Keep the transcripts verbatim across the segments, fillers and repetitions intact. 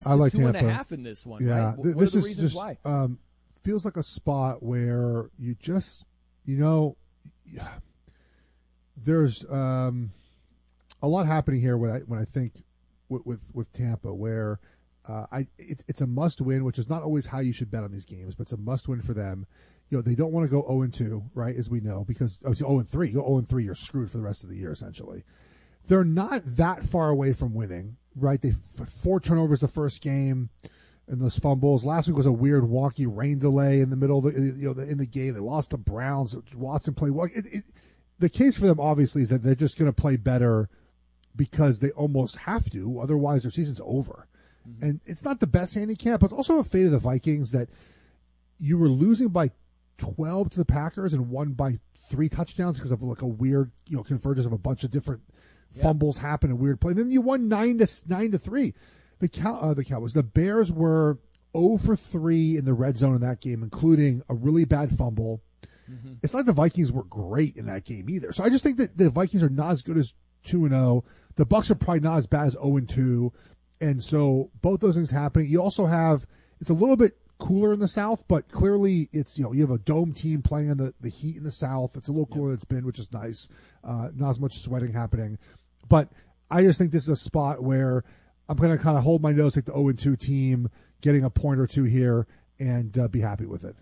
I like two Tampa. and a half in this one. Yeah, right? What this are the is reasons just why? um, feels like a spot where you just, you know, there's um, a lot happening here when I when I think with with, with Tampa, where uh, I it, it's a must win, which is not always how you should bet on these games, but it's a must win for them. You know, they don't want to go zero and two, right? As we know, because oh, zero and three, you go zero and three, you're screwed for the rest of the year, essentially. They're not that far away from winning, right? They f- four turnovers the first game, and those fumbles. Last week was a weird, wonky rain delay in the middle of the, you know, the, in the game. They lost the Browns. Watson played well. It, it, the case for them, obviously, is that they're just going to play better because they almost have to. Otherwise, their season's over. Mm-hmm. And it's not the best handicap, but it's also a fate of the Vikings that you were losing by twelve to the Packers and won by three touchdowns because of like a weird, you know, convergence of a bunch of different yep. fumbles happen in weird play. Then you won nine to nine to three. The Cow, uh, the Cowboys, the Bears were zero for three in the red zone in that game, including a really bad fumble. Mm-hmm. It's not like the Vikings were great in that game either. So I just think that the Vikings are not as good as two and zero. The Bucs are probably not as bad as zero and two, and so both those things happening. You also have it's a little bit cooler in the South, but clearly it's, you know, you have a dome team playing in the, the heat in the South. It's a little cooler than it's been, which is nice. Uh, not as much sweating happening. But I just think this is a spot where I'm going to kind of hold my nose, take the zero and two team, getting a point or two here, and uh, be happy with it.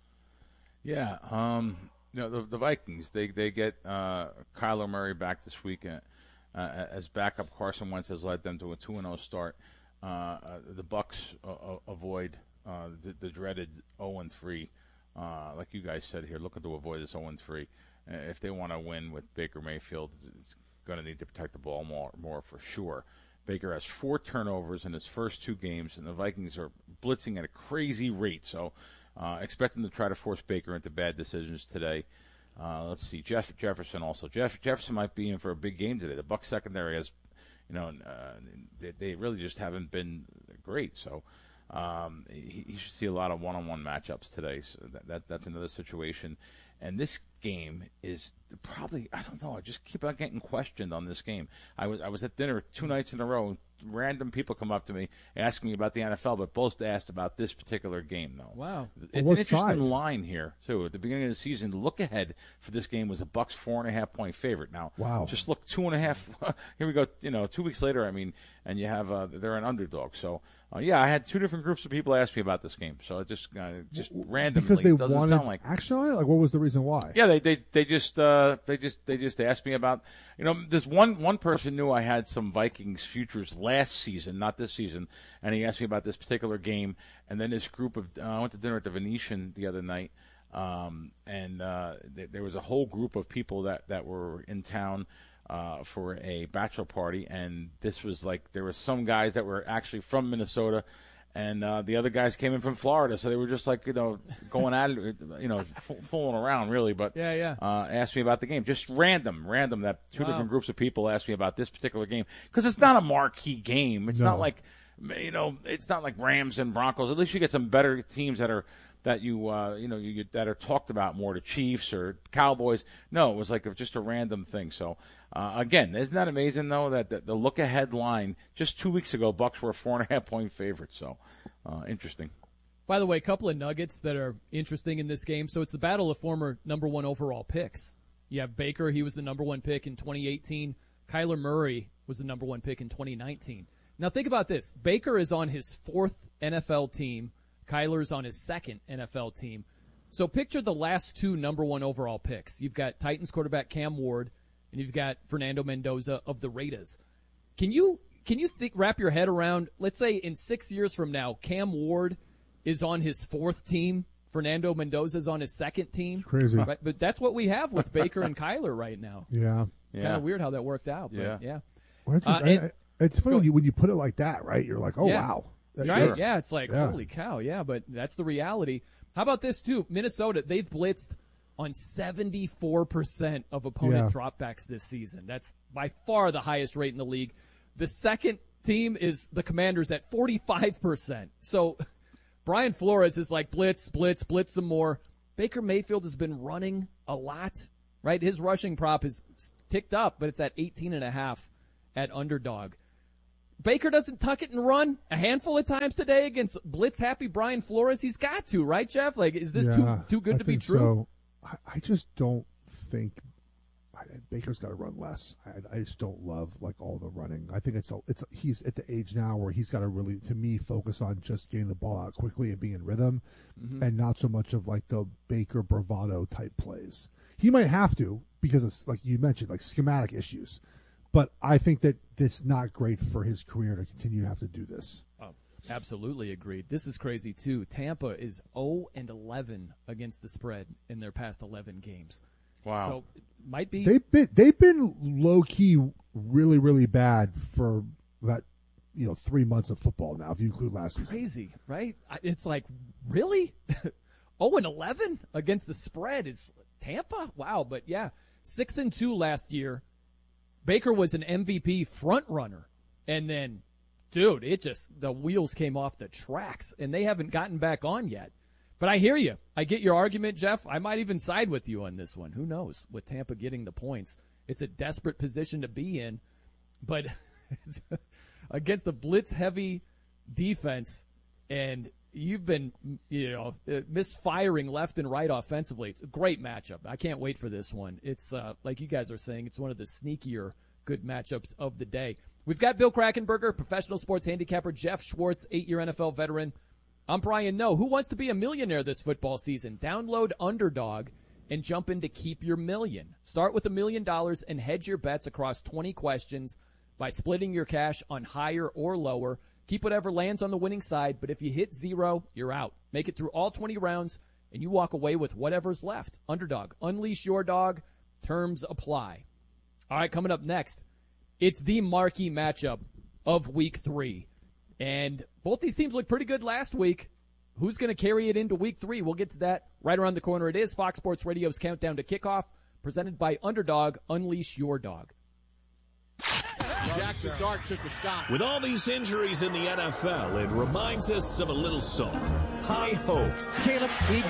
Yeah. Um, you know, the, the Vikings, they, they get uh, Kyler Murray back this weekend. Uh, as backup, Carson Wentz has led them to a two and oh start. Uh, uh, the Bucs uh, avoid Uh, the, the dreaded zero and three, uh, like you guys said here, looking to avoid this zero and three. Uh, if they want to win with Baker Mayfield, it's, it's going to need to protect the ball more, more for sure. Baker has four turnovers in his first two games, and the Vikings are blitzing at a crazy rate. So uh, expect them to try to force Baker into bad decisions today. Uh, let's see, Jeff Jefferson also. Jeff Jefferson might be in for a big game today. The Bucs secondary has, you know, uh, they, they really just haven't been great. So. Um, he, he should see a lot of one-on-one matchups today. So that, that that's another situation. And this game is probably, I don't know, I just keep on getting questioned on this game. I was I was at dinner two nights in a row. Random people come up to me asking me about the N F L, but both asked about this particular game, though. Wow. It's well, an interesting side? line here, too. At the beginning of the season, the look ahead for this game was a Bucs four and a half point favorite. Now, wow. just look two and a half. Here we go, you know, two weeks later, I mean, and you have, uh, they're an underdog. So, uh, yeah, I had two different groups of people ask me about this game. So it just, uh, just randomly. Because they doesn't wanted sound like action on it? Like, what was the reason why? Yeah, they they they just uh, they just they just asked me about, you know, this one one person knew I had some Vikings futures last season, not this season, and he asked me about this particular game. And then this group of uh, I went to dinner at the Venetian the other night, um, and uh, th- there was a whole group of people that, that were in town uh, for a bachelor party, and this was like there were some guys that were actually from Minnesota. And uh, the other guys came in from Florida, so they were just like, you know, going at it, you know, f- fooling around, really. But yeah, yeah. Uh, asked me about the game. Just random, random that two wow. different groups of people asked me about this particular game. Because it's not a marquee game. It's no. not like, you know, it's not like Rams and Broncos. At least you get some better teams that are, that you, uh, you know, you that are talked about more, the Chiefs or Cowboys. No, it was like just a random thing. So, uh, again, isn't that amazing, though, that the, the look-ahead line, just two weeks ago, Bucs were a four-and-a-half-point favorite. So, uh, interesting. By the way, a couple of nuggets that are interesting in this game. So it's the battle of former number one overall picks. You have Baker. He was the number one pick in twenty eighteen. Kyler Murray was the number one pick in twenty nineteen. Now, think about this. Baker is on his fourth N F L team. Kyler's on his second N F L team. So picture the last two number one overall picks. You've got Titans quarterback Cam Ward, and you've got Fernando Mendoza of the Raiders. Can you can you think, wrap your head around, let's say in six years from now, Cam Ward is on his fourth team, Fernando Mendoza's on his second team? It's crazy. Right? But that's what we have with Baker and Kyler right now. Yeah. Yeah. Kind of weird how that worked out. But Yeah. yeah. Well, it's, just, Uh, I, and- I, it's funny when you, when you put it like that, right? You're like, oh, Yeah. wow. That's Right? sure. Yeah, it's like, Yeah. holy cow, yeah, but that's the reality. How about this, too? Minnesota, they've blitzed on seventy-four percent of opponent Yeah. dropbacks this season. That's by far the highest rate in the league. The second team is the Commanders at forty-five percent. So Brian Flores is like, blitz, blitz, blitz some more. Baker Mayfield has been running a lot, right? His rushing prop is ticked up, but it's at eighteen and a half at underdog. Baker doesn't tuck it and run a handful of times today against blitz-happy Brian Flores? He's got to, right, Jeff? Like, is this yeah, too too good I to be think true? So. I, I just don't think I, Baker's got to run less. I, I just don't love like all the running. I think it's a, it's a, he's at the age now where he's got to really, to me, focus on just getting the ball out quickly and being in rhythm, mm-hmm. and not so much of like the Baker bravado type plays. He might have to because it's like you mentioned, like schematic issues. But I think that it's not great for his career to continue to have to do this. Oh, absolutely agreed. This is crazy too. Tampa is oh and eleven against the spread in their past eleven games. Wow. So it might be they've been they've been low key really really bad for about you know three months of football now if you include last season. Crazy, right? It's like really oh and eleven against the spread is Tampa. Wow, but yeah, six and two last year. Baker was an M V P front runner, and then, dude, it just the wheels came off the tracks, and they haven't gotten back on yet. But I hear you. I get your argument, Jeff. I might even side with you on this one. Who knows? With Tampa getting the points, it's a desperate position to be in, but it's against the blitz-heavy defense, and you've been, you know, misfiring left and right offensively. It's a great matchup. I can't wait for this one. It's uh, like you guys are saying, it's one of the sneakier good matchups of the day. We've got Bill Krackomberger, professional sports handicapper, Jeff Schwartz, eight-year N F L veteran. I'm Brian Noe. Who wants to be a millionaire this football season? Download Underdog and jump in to keep your million. Start with a million dollars and hedge your bets across twenty questions by splitting your cash on higher or lower. Keep whatever lands on the winning side, but if you hit zero, you're out. Make it through all twenty rounds, and you walk away with whatever's left. Underdog. Unleash your dog. Terms apply. All right, coming up next, it's the marquee matchup of week three. And both these teams looked pretty good last week. Who's going to carry it into week three? We'll get to that right around the corner. It is Fox Sports Radio's Countdown to Kickoff, presented by Underdog. Unleash your dog. Jack the Dart took a shot. With all these injuries in the N F L, it reminds us of a little song. High hopes. Caleb, he